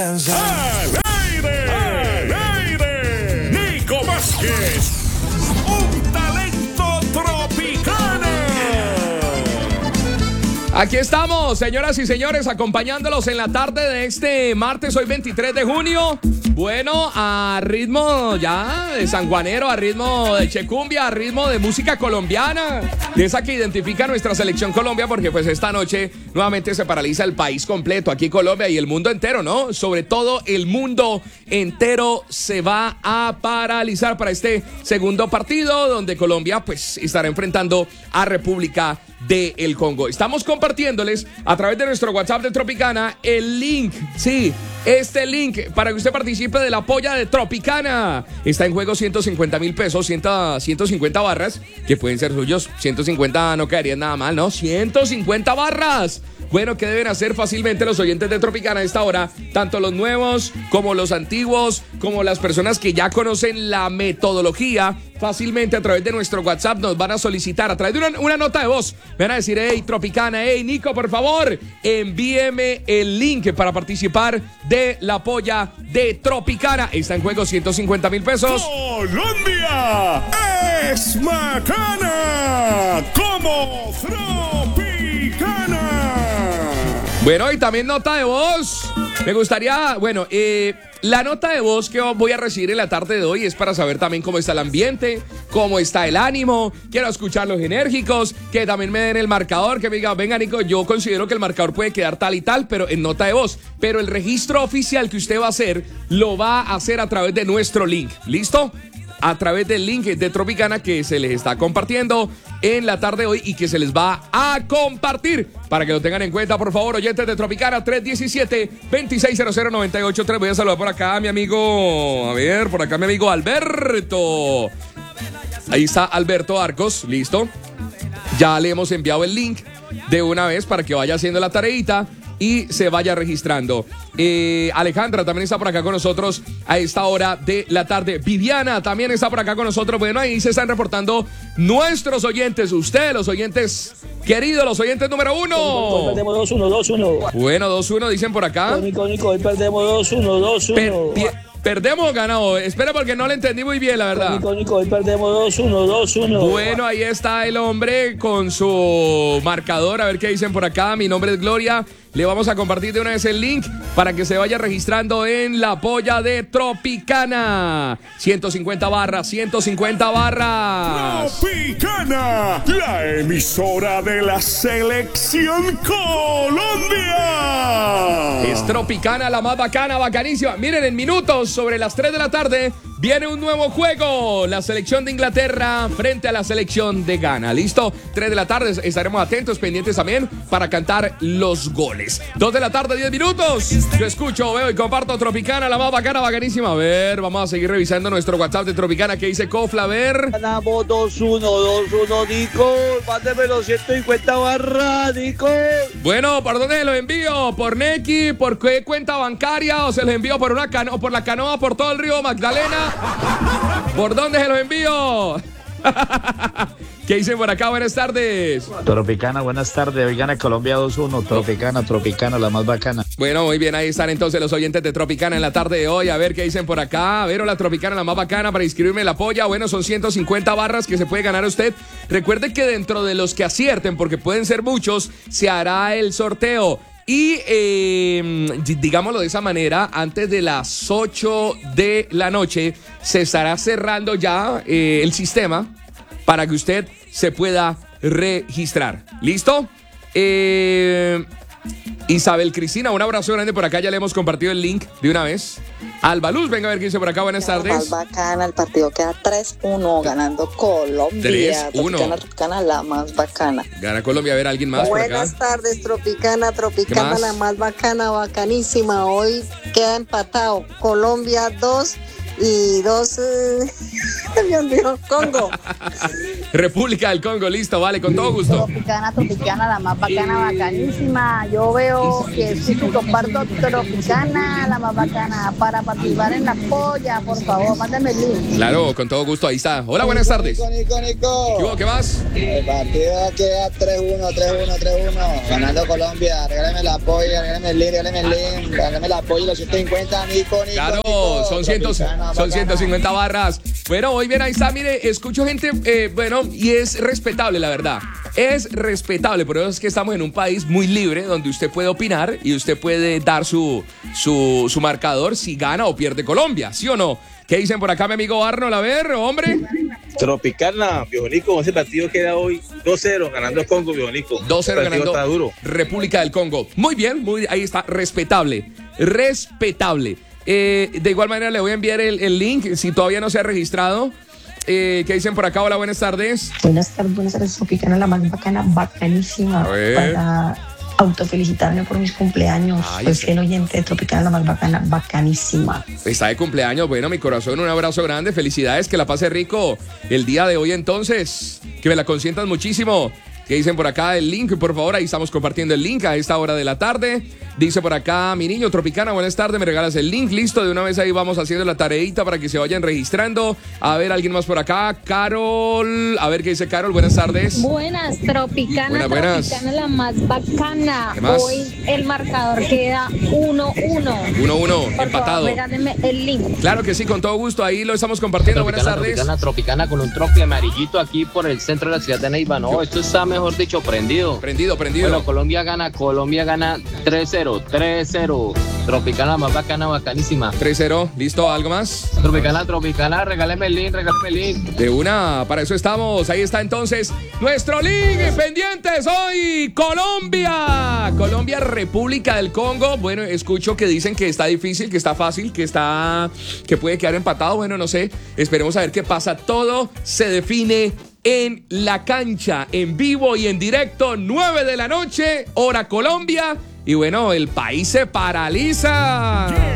¡Al aire! ¡Al aire! ¡Nico Vázquez! ¡Un talento tropicano! Aquí estamos, señoras y señores, acompañándolos en la tarde de este martes, hoy 23 de junio. Bueno, a ritmo ya de sanjuanero, a ritmo de checumbia, a ritmo de música colombiana, de esa que identifica a nuestra selección Colombia, porque pues esta noche nuevamente se paraliza el país completo, aquí Colombia y el mundo entero, ¿no? Sobre todo el mundo entero se va a paralizar para este segundo partido, donde Colombia pues estará enfrentando a República del Congo. Estamos compartiéndoles a través de nuestro WhatsApp de Tropicana el link, sí, este link para que usted participe de la polla de Tropicana. Está en juego 150,000 pesos, 150 barras que pueden ser suyos. 150 no caerían nada mal, ¿no? 150 barras. Bueno, ¿qué deben hacer fácilmente los oyentes de Tropicana a esta hora? Tanto los nuevos como los antiguos, como las personas que ya conocen la metodología. Fácilmente a través de nuestro WhatsApp nos van a solicitar, a través de una nota de voz, me van a decir: hey, Tropicana, hey, Nico, por favor, envíeme el link para participar de la polla de Tropicana. Está en juego 150,000 pesos. ¡Colombia es bacana como Tropicana! Bueno, y también nota de voz. Me gustaría, bueno, la nota de voz que voy a recibir en la tarde de hoy es para saber también cómo está el ambiente, cómo está el ánimo. Quiero escuchar los enérgicos, que también me den el marcador, que me digan: venga, Nico, yo considero que el marcador puede quedar tal y tal, pero en nota de voz. Pero el registro oficial que usted va a hacer, lo va a hacer a través de nuestro link. ¿Listo? A través del link de Tropicana que se les está compartiendo en la tarde de hoy y que se les va a compartir para que lo tengan en cuenta, por favor, oyentes de Tropicana. 317-2600-983. Voy a saludar por acá a mi amigo, por acá mi amigo Alberto. Ahí está Alberto Arcos, listo. Ya le hemos enviado el link de una vez para que vaya haciendo la tareita y se vaya registrando. Alejandra también está por acá con nosotros a esta hora de la tarde. Viviana también está por acá con nosotros. Bueno, ahí se están reportando nuestros oyentes. Ustedes, los oyentes queridos, los oyentes número 1. Hoy perdemos 2-1. Bueno, 2-1 dicen por acá. Nico, hoy perdemos 2-1. ¿Perdemos o ganamos? Espera, porque no le entendí muy bien, la verdad. Nico, hoy perdemos 2-1. Bueno, ahí está el hombre con su marcador. A ver qué dicen por acá. Mi nombre es Gloria. Le vamos a compartir de una vez el link para que se vaya registrando en la polla de Tropicana. 150 barras, 150 barras. Tropicana, la emisora de la selección Colombia. Es Tropicana, la más bacana, bacanísima. Miren, en minutos, sobre las 3 de la tarde, viene un nuevo juego. La selección de Inglaterra frente a la selección de Ghana. ¿Listo? 3 de la tarde, estaremos atentos, pendientes también para cantar los goles. 2 de la tarde, 10 minutos. Yo escucho, veo y comparto Tropicana, la más bacana, bacanísima. A ver, vamos a seguir revisando nuestro WhatsApp de Tropicana. ¿Qué dice Cofla? A ver. Ganamos 2-1, Nico. Mándeme los 150 barras, Nico. Bueno, ¿por dónde se los envío? ¿Por Nequi? ¿Por qué cuenta bancaria? ¿O se los envío por por la canoa por todo el río Magdalena? ¿Por dónde se los envío? ¿Qué dicen por acá? Buenas tardes. Tropicana, buenas tardes. Hoy gana Colombia 2-1. Tropicana, la más bacana. Bueno, muy bien, ahí están entonces los oyentes de Tropicana en la tarde de hoy. A ver qué dicen por acá. A ver, la Tropicana, la más bacana, para inscribirme en la polla. Bueno, son 150 barras que se puede ganar usted. Recuerde que dentro de los que acierten, porque pueden ser muchos, se hará el sorteo. Y digámoslo de esa manera, antes de las 8 de la noche se estará cerrando ya el sistema para que usted se pueda registrar. ¿Listo? Isabel Cristina, un abrazo grande por acá, ya le hemos compartido el link de una vez. Alba Luz, venga a ver qué dice por acá, buenas tardes. La más bacana, el partido queda 3-1 ganando Colombia. 3-1. Tropicana, la más bacana. Gana Colombia, a ver, alguien más Buenas por acá. tardes, Tropicana, la más bacana, bacanísima. Hoy queda empatado Colombia 2 y 2 Dios mío, Congo. República del Congo, listo, vale, con todo gusto. Tropicana, la más bacana, bacanísima. Yo veo que sí, tu comparto Tropicana, la más bacana. Para participar en la polla, por favor, mándame el link. Claro, con todo gusto, ahí está. Hola, buenas tardes. Nico. ¿Qué hubo, qué más? El partido queda 3-1. Ganando Colombia. Regálame la polla, regálame el link. Regálame la polla y los 150, Nico. Claro, son 150 barras. Bueno, hoy bien, ahí está, mire, escucho gente, bueno, y es respetable, la verdad. Es respetable, por eso es que estamos en un país muy libre, donde usted puede opinar y usted puede dar su marcador si gana o pierde Colombia, ¿sí o no? ¿Qué dicen por acá, mi amigo Arnold? A ver, hombre. Tropicana, Bionico, ese partido queda hoy 2-0, ganando Congo, Bionico. 2-0 ganando está duro. República del Congo. Muy bien, ahí está, respetable. Respetable. De igual manera le voy a enviar el link, si todavía no se ha registrado. ¿Qué dicen por acá? Hola, buenas tardes. Buenas tardes, Tropicana, la más bacana, bacanísima. Para autofelicitarme por mis cumpleaños. Ay, Pues el oyente de Tropicana, la más bacana, bacanísima. Está de cumpleaños, bueno, mi corazón, un abrazo grande, felicidades, que la pase rico el día de hoy entonces, que me la consientas muchísimo. ¿Qué dicen por acá? El link, por favor, ahí estamos compartiendo el link a esta hora de la tarde. Dice por acá, mi niño Tropicana, buenas tardes, me regalas el link, listo, de una vez ahí vamos haciendo la tareita para que se vayan registrando. A ver, alguien más por acá, Carol, a ver qué dice Carol, buenas tardes. Buenas, Tropicana, Buenas. Tropicana la más bacana. ¿Qué más? Hoy el marcador queda 1-1. 1-1, Por empatado. favor, regálenme el link. Claro que sí, con todo gusto, ahí lo estamos compartiendo, buenas tardes. Tropicana con un tropi amarillito aquí por el centro de la ciudad de Neiva. No, esto está, mejor dicho, prendido. Prendido. Bueno, Colombia gana 3-0. Tropicana más bacana, bacanísima. 3-0, listo, ¿algo más? Tropicana, regáleme el link. De una, para eso estamos. Ahí está entonces nuestro link pendientes hoy. Colombia, República del Congo. Bueno, escucho que dicen que está difícil, que está fácil, que puede quedar empatado. Bueno, no sé. Esperemos a ver qué pasa. Todo se define en la cancha, en vivo y en directo, 9 de la noche, hora Colombia. Y bueno, el país se paraliza.